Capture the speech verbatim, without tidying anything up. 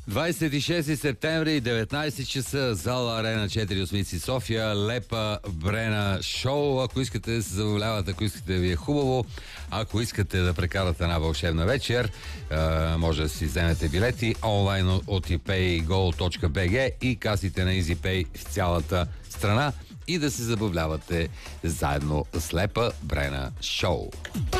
двадесет и шести септември, деветнадесет часа, зала Арена четири осмици София, Лепа Брена шоу. Ако искате да се забавлявате, ако искате да ви е хубаво, ако искате да прекарате една вълшебна вечер, може да си вземете билети онлайн от ipaygo точка bg и касите на EasyPay в цялата страна и да се забавлявате заедно с Лепа Брена шоу.